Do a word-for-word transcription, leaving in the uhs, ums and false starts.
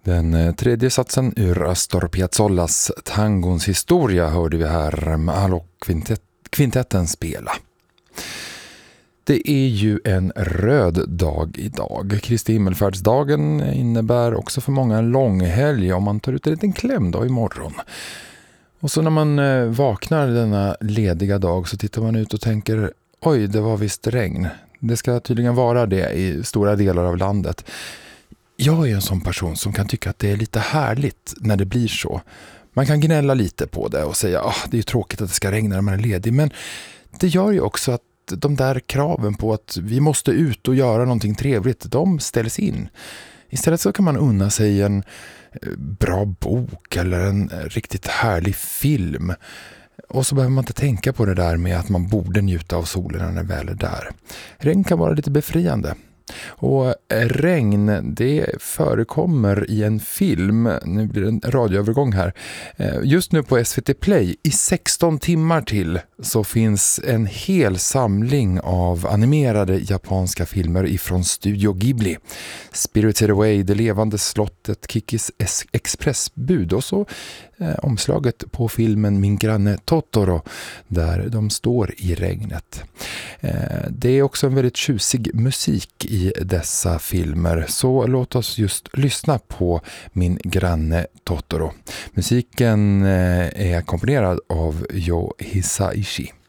Den tredje satsen ur Astor Piazzolas Tangons historia hörde vi här med Aalo-kvintetten spela. Det är ju en röd dag idag. Kristi himmelfärdsdagen innebär också för många en lång helg om man tar ut en liten klämdag imorgon. Och så när man vaknar denna lediga dag så tittar man ut och tänker, oj, det var visst regn. Det ska tydligen vara det i stora delar av landet. Jag är en sån person som kan tycka att det är lite härligt när det blir så. Man kan gnälla lite på det och säga, ah, det är ju tråkigt att det ska regna när man är ledig. Men det gör ju också att de där kraven på att vi måste ut och göra någonting trevligt, de ställs in. Istället så kan man unna sig en bra bok eller en riktigt härlig film. Och så behöver man inte tänka på det där med att man borde njuta av solen när den väl är där. Regn kan vara lite befriande. Och regn, det förekommer i en film, nu blir det en radioövergång här, just nu på S V T Play i sexton timmar till så finns en hel samling av animerade japanska filmer ifrån Studio Ghibli. Spirited Away, Det levande slottet, Kikis expressbud och så eh, omslaget på filmen Min granne Totoro där de står i regnet. Eh, det är också en väldigt tjusig musik i dessa filmer, så låt oss just lyssna på Min granne Totoro. Musiken eh, är komponerad av Yo Hisaishi.